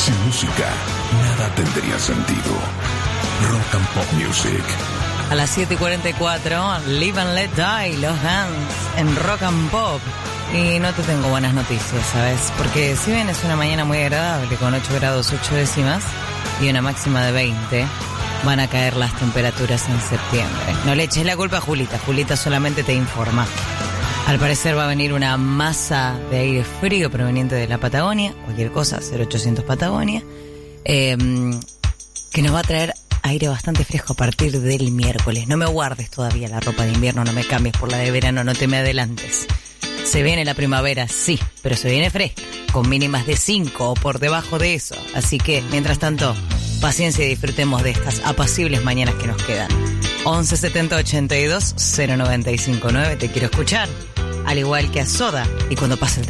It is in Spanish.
Sin música, nada tendría sentido. Rock and Pop Music. A las 7:44, Live and Let Die, los Hands, en Rock and Pop. Y no te tengo buenas noticias, ¿sabes? Porque si bien es una mañana muy agradable, con 8 grados 8 décimas y una máxima de 20, van a caer las temperaturas en septiembre. No le eches la culpa a Julita, Julita solamente te informa. Al parecer va a venir una masa de aire frío proveniente de la Patagonia, cualquier cosa, 0800 Patagonia, que nos va a traer aire bastante fresco a partir del miércoles. No me guardes todavía la ropa de invierno, no me cambies por la de verano, no te me adelantes. Se viene la primavera, sí, pero se viene fresca, con mínimas de 5 o por debajo de eso. Así que, mientras tanto, paciencia y disfrutemos de estas apacibles mañanas que nos quedan. 11 70 82 095 9, te quiero escuchar, al igual que a Soda, y cuando pase el